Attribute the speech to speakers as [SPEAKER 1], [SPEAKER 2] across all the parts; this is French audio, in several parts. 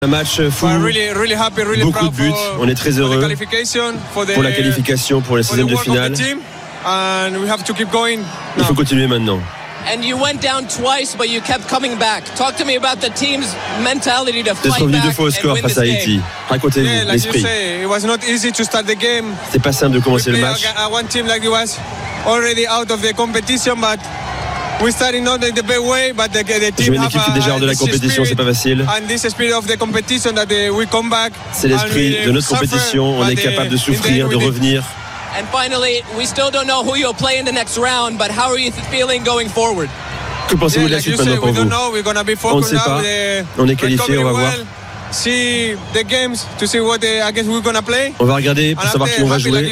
[SPEAKER 1] Un match fou, beaucoup de buts, on est très heureux pour la qualification, pour les 16e de finale. Il faut continuer maintenant. D'être revenu 2 fois au score face à Haïti. Racontez l'esprit. C'était pas simple de commencer le match. Jouer une équipe qui est déjà hors de la compétition, c'est pas facile. C'est l'esprit de notre compétition. On est capable de souffrir, de revenir.
[SPEAKER 2] And finally, we still don't know who you'll play in the next round, but how are you feeling going forward?
[SPEAKER 1] Que pensez-vous de la suite maintenant pour vous? On ne sait pas. On est qualifié, on va voir. On va regarder pour savoir qui on va jouer.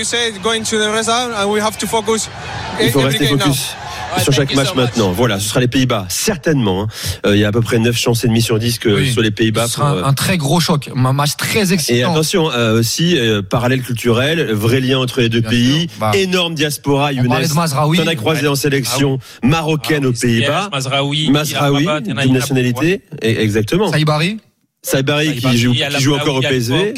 [SPEAKER 1] Il faut rester focus sur chaque match maintenant. Voilà, ce sera les Pays-Bas, certainement. Il y a à peu près 9 chances et demie sur 10 que sur les Pays-Bas.
[SPEAKER 3] Ce sera un très gros choc, un match très excitant.
[SPEAKER 1] Et attention, aussi, parallèle culturel, vrai lien entre les deux pays, énorme diaspora, Younes. T'en as croisé en sélection marocaine aux Pays-Bas. Mazraoui, d'une nationalité. Exactement. Saibari qui joue encore au PSV.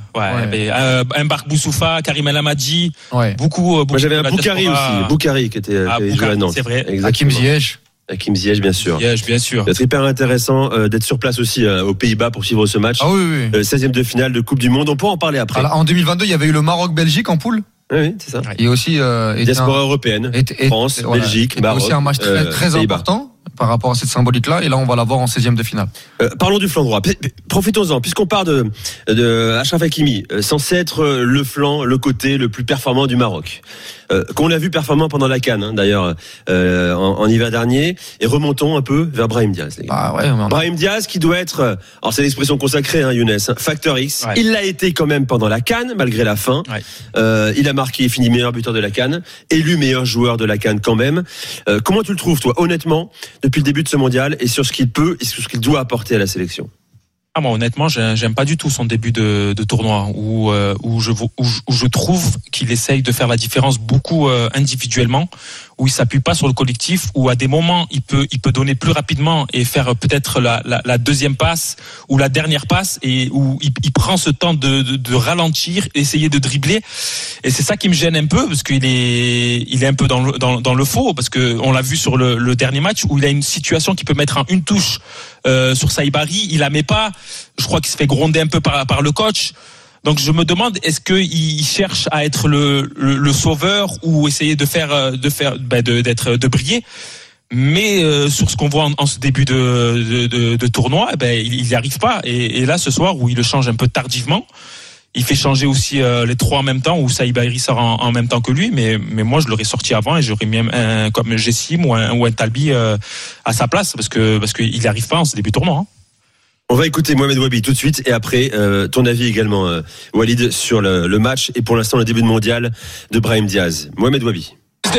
[SPEAKER 4] Mbark Boussoufa, Karim El Amadji. Beaucoup.
[SPEAKER 1] Moi j'avais un Boukari aussi. Boukari qui était joué à Nantes.
[SPEAKER 4] C'est vrai.
[SPEAKER 3] Hakim Ziyech,
[SPEAKER 1] bien sûr. C'est hyper intéressant d'être sur place aussi aux Pays-Bas pour suivre ce match. 16e de finale de Coupe du Monde. On pourra en parler après.
[SPEAKER 3] Alors, en 2022, il y avait eu le Maroc-Belgique en poule.
[SPEAKER 1] Oui, c'est ça.
[SPEAKER 3] Et aussi
[SPEAKER 1] diaspora européenne. France, Belgique, Maroc.
[SPEAKER 3] Aussi un match très important par rapport à cette symbolique-là, et là on va l'avoir en 16e de finale.
[SPEAKER 1] Parlons du flanc droit. Profitons-en, puisqu'on parle de Achraf Hakimi, censé être le flanc, le côté le plus performant du Maroc. Qu'on l'a vu performant pendant la CAN, d'ailleurs, en hiver dernier. Et remontons un peu vers Brahim Diaz. Brahim Diaz qui doit être, alors c'est l'expression consacrée, Younes, facteur X. Il l'a été quand même pendant la CAN, malgré la fin. Il a marqué et fini meilleur buteur de la CAN, élu meilleur joueur de la CAN quand même. Comment tu le trouves, toi, honnêtement, depuis le début de ce mondial, et sur ce qu'il peut et sur ce qu'il doit apporter à la sélection?
[SPEAKER 4] Moi, honnêtement, j'aime pas du tout son début de tournoi où je trouve qu'il essaye de faire la différence beaucoup individuellement, où il s'appuie pas sur le collectif, où à des moments il peut donner plus rapidement et faire peut-être la deuxième passe ou la dernière passe, et où il prend ce temps de ralentir, essayer de dribbler, et c'est ça qui me gêne un peu, parce qu'il est un peu dans le faux, parce que on l'a vu sur le dernier match où il a une situation qui peut mettre en une touche sur Saibari, il la met pas. Je crois qu'il se fait gronder un peu par le coach. Donc je me demande, est-ce qu'il cherche à être le sauveur, ou essayer de briller? Mais sur ce qu'on voit en ce début de tournoi, il n'y arrive pas. Et là, ce soir, où il le change un peu tardivement, il fait changer aussi les trois en même temps, où Saibari sort en même temps que lui. Mais moi, je l'aurais sorti avant, et j'aurais mis un comme Jessim ou un Talbi à sa place, parce qu'il n'y arrive pas en ce début de tournoi.
[SPEAKER 1] On va écouter Mohamed Wabi tout de suite, et après ton avis également, Walid, sur le match et pour l'instant le début de mondial de Brahim Diaz. Mohamed Wabi.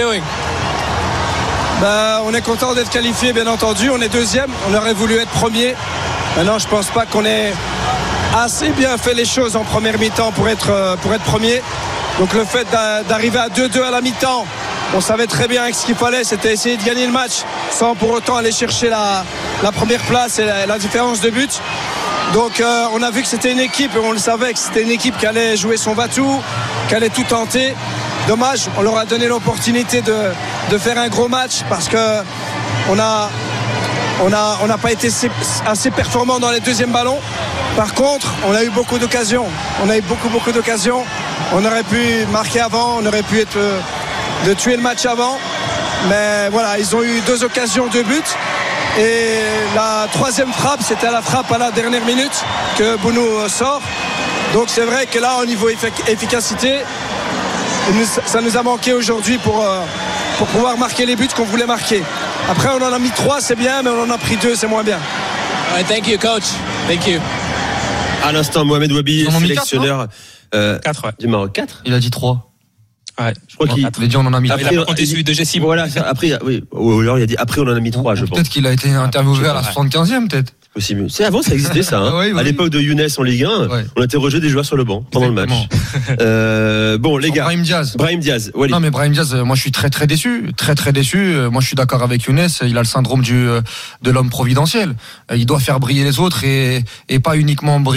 [SPEAKER 5] On est content d'être qualifié, bien entendu. On est deuxième, on aurait voulu être premier. Maintenant, je pense pas qu'on ait assez bien fait les choses en première mi-temps pour être premier. Donc le fait d'arriver à 2-2 à la mi-temps, on savait très bien que ce qu'il fallait, c'était essayer de gagner le match sans pour autant aller chercher la première place et la différence de but. Donc on a vu que c'était une équipe, et on le savait que c'était une équipe qui allait jouer son va-tout, qui allait tout tenter. Dommage, on leur a donné l'opportunité de faire un gros match, parce que on n'a pas été assez performant dans les deuxièmes ballons. Par contre, on a eu beaucoup d'occasions. On a eu beaucoup d'occasions. On aurait pu marquer avant, on aurait pu de tuer le match avant. Mais voilà, ils ont eu 2 occasions, 2 buts. Et la troisième frappe, c'était la frappe à la dernière minute que Bounou sort. Donc c'est vrai que là, au niveau efficacité, ça nous a manqué aujourd'hui pour pouvoir marquer les buts qu'on voulait marquer. Après, on en a mis 3, c'est bien, mais on en a pris 2, c'est moins bien.
[SPEAKER 2] Thank you, coach. Thank you.
[SPEAKER 1] À l'instant, Mohamed Wabi, sélectionneur
[SPEAKER 4] 4,
[SPEAKER 1] du Maroc. 4
[SPEAKER 3] Il a dit 3.
[SPEAKER 1] Ouais, je crois qu'il
[SPEAKER 3] a dit on en a mis 3.
[SPEAKER 4] Il a compté celui de Jessim.
[SPEAKER 1] Voilà, après, oui. Ou alors il a dit après on en a mis 3, je pense.
[SPEAKER 3] Peut-être qu'il a été interviewé à la 75e, peut-être.
[SPEAKER 1] possible. C'est avant ça existait ça. Hein.
[SPEAKER 3] Oui, oui.
[SPEAKER 1] À l'époque de Younes en Ligue 1, on interrogeait des joueurs sur le banc pendant le match. Bon les gars. Brahim Diaz. Walid.
[SPEAKER 3] Non mais Brahim Diaz, moi je suis très très déçu, très déçu. Moi je suis d'accord avec Younes. Il a le syndrome de l'homme providentiel. Il doit faire briller les autres et pas uniquement briller